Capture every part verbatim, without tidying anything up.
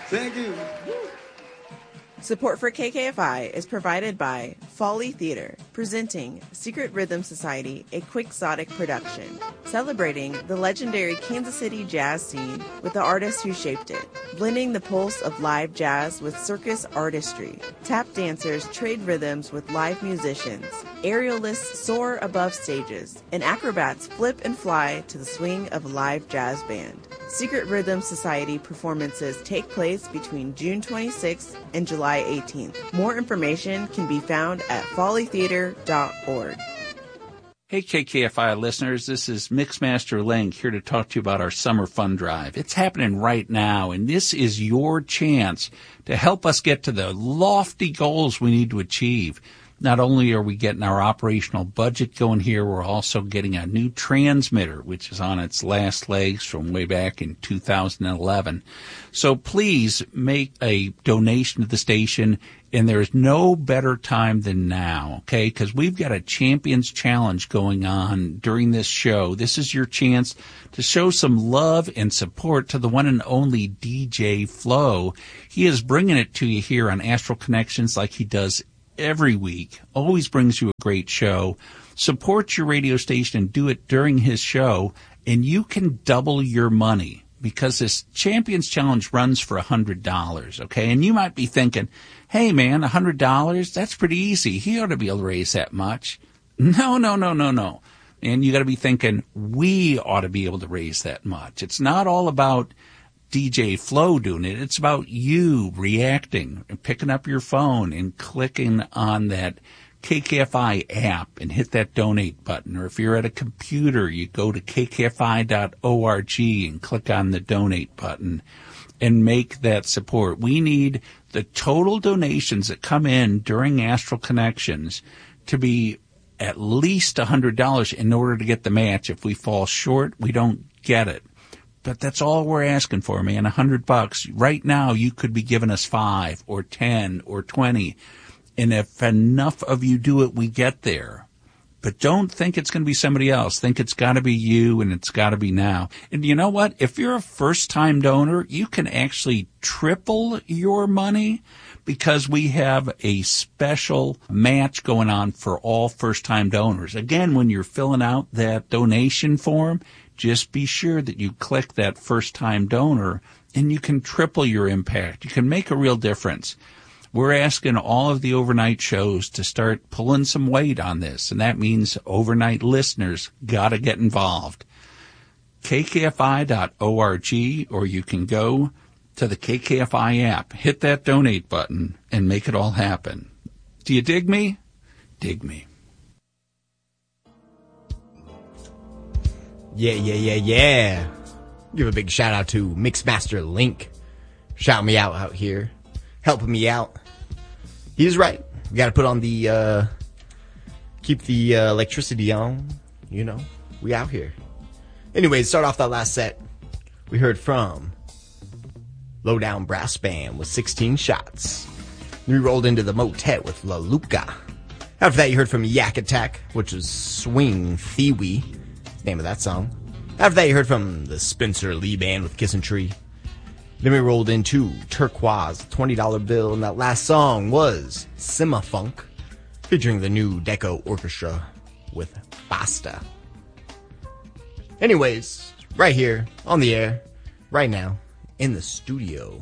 Thank you. Support for K K F I is provided by Folly Theater, presenting Secret Rhythm Society, a Quixotic production, celebrating the legendary Kansas City jazz scene with the artists who shaped it, blending the pulse of live jazz with circus artistry. Tap dancers trade rhythms with live musicians, aerialists soar above stages, and acrobats flip and fly to the swing of a live jazz band. Secret Rhythm Society performances take place between June twenty-sixth and July eighteenth. More information can be found at folly theater dot org. Hey, K K F I listeners, this is Mixmaster Link here to talk to you about our Summer Fun Drive. It's happening right now, and this is your chance to help us get to the lofty goals we need to achieve. Not only are we getting our operational budget going here, we're also getting a new transmitter, which is on its last legs from way back in two thousand eleven. So please make a donation to the station, and there's no better time than now, okay? Because we've got a Champions Challenge going on during this show. This is your chance to show some love and support to the one and only D J Flo. He is bringing it to you here on Astral Connections like he does every week, always brings you a great show. Support your radio station and do it during his show, and you can double your money because this Champions Challenge runs for one hundred dollars, okay? And you might be thinking, hey, man, one hundred dollars, that's pretty easy. He ought to be able to raise that much. No, no, no, no, no. And you got to be thinking, we ought to be able to raise that much. It's not all about D J Flo doing it. It's about you reacting and picking up your phone and clicking on that K K F I app and hit that donate button. Or if you're at a computer, you go to k k f i dot org and click on the donate button and make that support. We need the total donations that come in during Astral Connections to be at least one hundred dollars in order to get the match. If we fall short, we don't get it. But that's all we're asking for, man, a hundred bucks. Right now, you could be giving us five or ten or twenty. And if enough of you do it, we get there. But don't think it's going to be somebody else. Think it's got to be you, and it's got to be now. And you know what? If you're a first-time donor, you can actually triple your money because we have a special match going on for all first-time donors. Again, when you're filling out that donation form, just be sure that you click that first-time donor, and you can triple your impact. You can make a real difference. We're asking all of the overnight shows to start pulling some weight on this, and that means overnight listeners got to get involved. k k f i dot org, or you can go to the K K F I app, hit that donate button, and make it all happen. Do you dig me? Dig me. Yeah, yeah, yeah, yeah. Give a big shout out to Mixmaster Link. Shout me out out here. Helping me out. He's right. We got to put on the, uh, keep the uh, electricity on. You know, we out here. Anyways, start off that last set. We heard from Lowdown Brass Band with sixteen shots. Then we rolled into the Motet with La Luca. After that, you heard from Yak Attack, which was Swing Theewee. Name of that song. After that, you heard from the Spencer Lee Band with Kissin' Tree. Then we rolled into Turquoise, twenty dollar bill, and that last song was Sima Funk, featuring the new Deco Orchestra with Basta. Anyways, right here, on the air, right now, in the studio,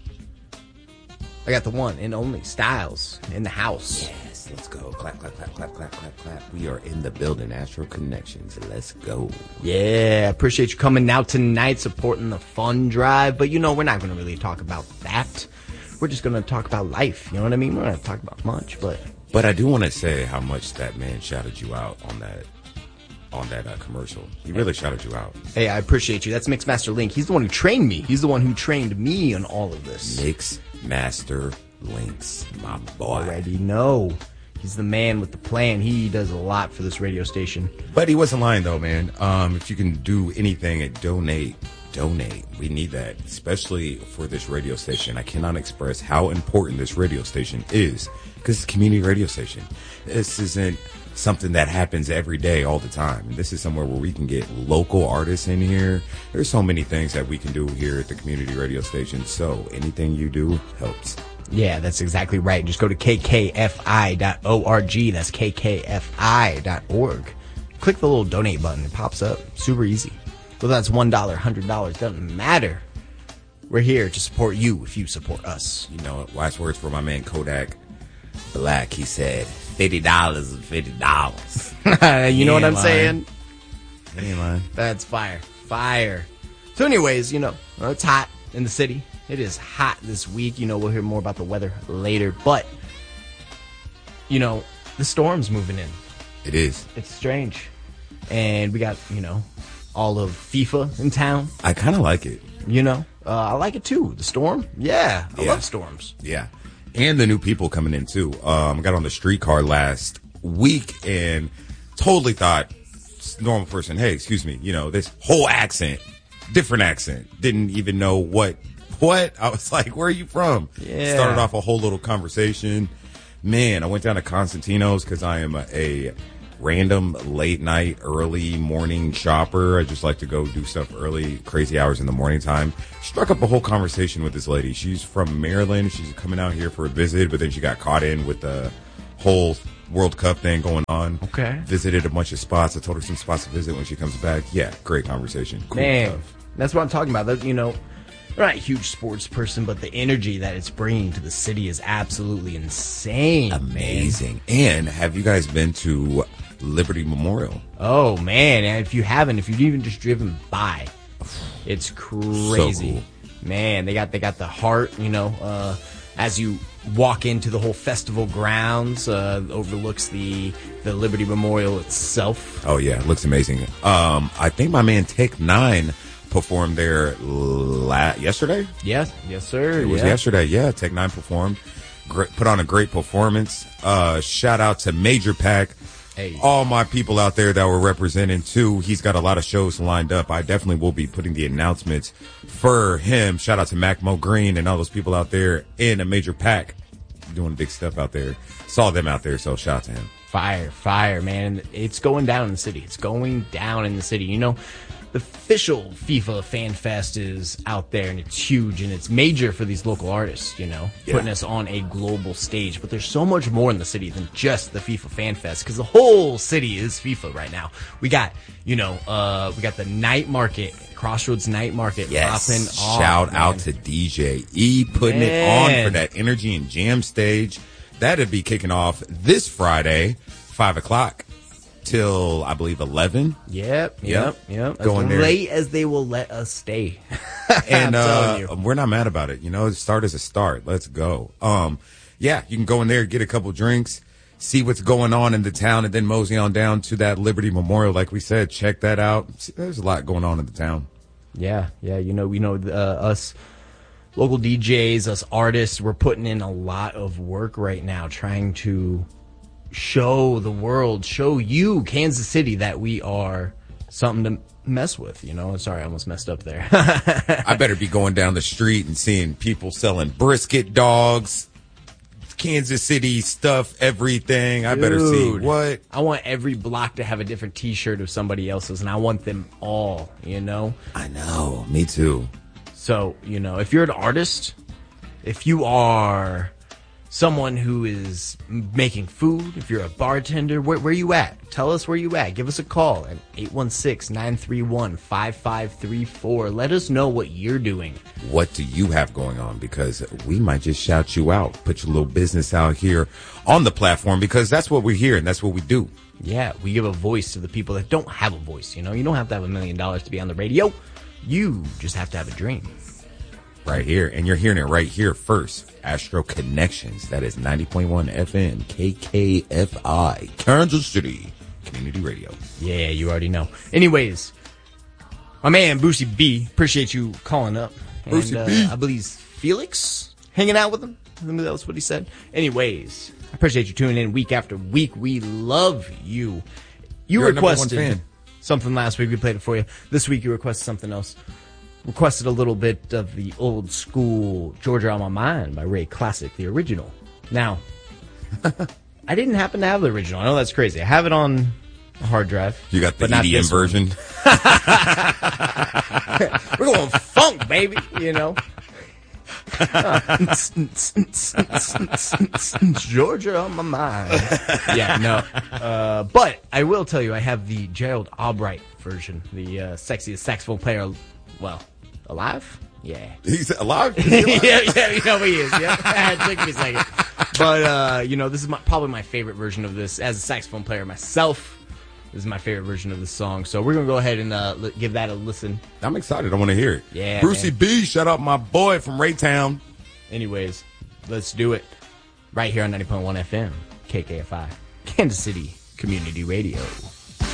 I got the one and only Styles in the house. Yes, let's go. Clap, clap, clap, clap, clap, clap, clap. We are in the building, Astral Connections. Let's go. Yeah, appreciate you coming out tonight, supporting the fun drive. But, you know, we're not going to really talk about that. We're just going to talk about life. You know what I mean? We're not going to talk about much, but... But I do want to say how much that man shouted you out on that on that uh, commercial. He really shouted you out. Hey, I appreciate you. That's Mixmaster Link. He's the one who trained me. He's the one who trained me on all of this. Mixmaster Links, my boy. Already know. He's the man with the plan. He does a lot for this radio station. But he wasn't lying, though, man. Um, if you can do anything and donate donate. We need that, especially for this radio station. I cannot express how important this radio station is because it's a community radio station. This isn't something that happens every day all the time. And this is somewhere where we can get local artists in here. There's so many things that we can do here at the community radio station. So anything you do helps. Yeah, that's exactly right. Just go to k k f i dot org. That's k k f i dot org. Click the little donate button. It pops up. Super easy. Whether that's one dollar, one hundred dollars, doesn't matter. We're here to support you if you support us. You know, wise words for my man Kodak Black. He said, fifty dollars is fifty dollars. You know what I'm lying. saying? He ain't lying. That's fire. Fire. So anyways, you know, it's hot in the city. It is hot this week. You know, we'll hear more about the weather later. But, you know, the storm's moving in. It is. It's strange. And we got, you know, all of FIFA in town. I kind of like it. You know, uh, I like it too. The storm. Yeah. I Yeah. love storms. Yeah. And the new people coming in too. Um, I got on the streetcar last week and totally thought, normal person, hey, excuse me, you know, this whole accent, different accent, didn't even know what, what? I was like, where are you from? Yeah. Started off a whole little conversation. Man, I went down to Constantino's because I am a, a random late night, early morning shopper. I just like to go do stuff early, crazy hours in the morning time. Struck up a whole conversation with this lady. She's from Maryland. She's coming out here for a visit, but then she got caught in with the whole World Cup thing going on. Okay. Visited a bunch of spots. I told her some spots to visit when she comes back. Yeah, great conversation. Cool Man, stuff. that's what I'm talking about. That, you know, I'm not a huge sports person, but the energy that it's bringing to the city is absolutely insane. Amazing. And have you guys been to Liberty Memorial? Oh, man. And if you haven't, if you've even just driven by, it's crazy. cool. Man, they got they got the heart, you know, uh, as you walk into the whole festival grounds, uh, overlooks the the Liberty Memorial itself. Oh, yeah. It looks amazing. Um, I think my man Take Nine performed there la- yesterday. Yes, yes, sir. It was yeah. yesterday. Yeah, Tech Nine performed. Great, put on a great performance. Uh, shout out to Major Pack. Hey. All my people out there that were representing too. He's got a lot of shows lined up. I definitely will be putting the announcements for him. Shout out to Mac Mo Green and all those people out there in a Major Pack doing big stuff out there. Saw them out there, so shout out to him. Fire, fire, man. It's going down in the city. It's going down in the city. You know, the official FIFA Fan Fest is out there, and it's huge, and it's major for these local artists, you know, Yeah. putting us on a global stage. But there's so much more in the city than just the FIFA Fan Fest, because the whole city is FIFA right now. We got, you know, uh, we got the night market, Crossroads Night Market popping off. Shout out man. to D J E putting it Man. on for that energy and jam stage. That'll be kicking off this Friday, five o'clock till I believe eleven. Yep, yep, yep. As Going there. late as they will let us stay. And I'm uh, telling you. we're not mad about it. You know, start is a start. Let's go. Um, yeah, you can go in there, get a couple drinks, see what's going on in the town, and then mosey on down to that Liberty Memorial. Like we said, check that out. See, there's a lot going on in the town. Yeah, yeah, you know, we know uh, us local D Js, us artists, we're putting in a lot of work right now trying to show the world, show you, Kansas City, that we are something to mess with, you know? Sorry, I almost messed up there. I better be going down the street and seeing people selling brisket dogs, Kansas City stuff, everything. I better see Dude, what. I want every block to have a different t-shirt of somebody else's, and I want them all, you know? I know. Me too. So, you know, if you're an artist, if you are someone who is making food, if you're a bartender, where, where you at? Tell us where you at. Give us a call at eight one six, nine three one, five five three four. Let us know what you're doing. What do you have going on? Because we might just shout you out, put your little business out here on the platform, because that's what we're here and that's what we do. Yeah, we give a voice to the people that don't have a voice. You know, you don't have to have a million dollars to be on the radio. You just have to have a dream. Right here. And you're hearing it right here first. Astro Connections. That is ninety point one F M, K K F I, Kansas City Community Radio. Yeah, you already know. Anyways, my man Boosie B, appreciate you calling up. And, Boosie uh, B. I believe Felix hanging out with him. I think that was what he said. Anyways, I appreciate you tuning in week after week. We love you. You You're our number one requested fan. something last week. We played it for you. This week you requested something else. requested a little bit of the old school Georgia on My Mind by Ray Classic, the original. Now, I didn't happen to have the original. I know that's crazy. I have it on a hard drive. You got the but not E D M this version? We're going funk, baby, you know. Georgia on my mind. Yeah, no. Uh, but I will tell you, I have the Gerald Albright version, the uh, sexiest saxophone player, well, alive? Yeah. He's alive? Is he alive? yeah, yeah, you know he is. Yeah, it took me a second. But, uh, you know, this is my, probably my favorite version of this. As a saxophone player myself, this is my favorite version of the song. So we're going to go ahead and uh, li- give that a listen. I'm excited. I want to hear it. Yeah, Brucey man. B, shout out my boy from Raytown. Anyways, let's do it. Right here on ninety point one F M, K K F I, Kansas City Community Radio.